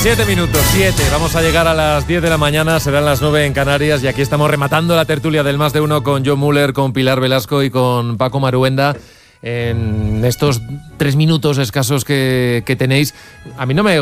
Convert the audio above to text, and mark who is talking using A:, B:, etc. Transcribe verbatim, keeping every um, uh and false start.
A: Siete minutos, siete. Vamos a llegar a las diez de la mañana, serán las nueve en Canarias y aquí estamos rematando la tertulia del Más de Uno con John Muller, con Pilar Velasco y con Paco Maruenda. En estos tres minutos escasos que, que tenéis, a mí no me